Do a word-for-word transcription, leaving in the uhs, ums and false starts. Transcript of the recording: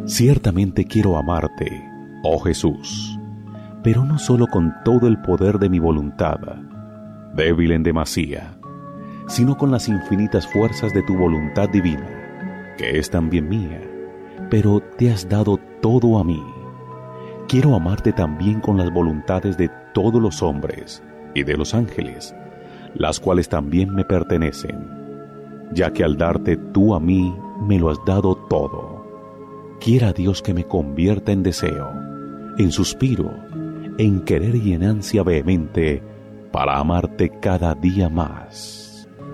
Ciertamente quiero amarte, oh Jesús, pero no solo con todo el poder de mi voluntad, débil en demasía, sino con las infinitas fuerzas de tu voluntad divina, que es también mía, pero te has dado todo a mí. Quiero amarte también con las voluntades de todos los hombres y de los ángeles, las cuales también me pertenecen, ya que al darte tú a mí me lo has dado todo. Quiera Dios que me convierta en deseo, en suspiro, en querer y en ansia vehemente para amarte cada día más.